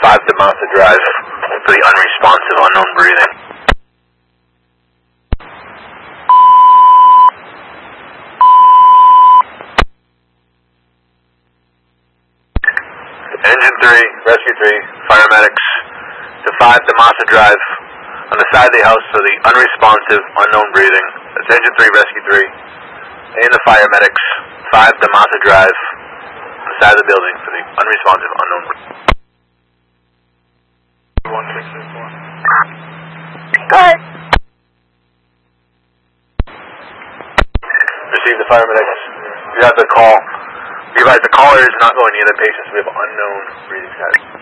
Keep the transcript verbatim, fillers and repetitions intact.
five Damasa Drive for the unresponsive, unknown breathing. Engine three, Rescue three, paramedics to five Damasa Drive on the side of the house for the unresponsive, unknown breathing. That's Engine three, Rescue three, and the paramedics, five Damasa Drive on the side of the building for the unresponsive, unknown breathing. one six six one. Go ahead. Receive the paramedics. You have the call. You advise the caller is not going near the patients. We have unknown breathing status.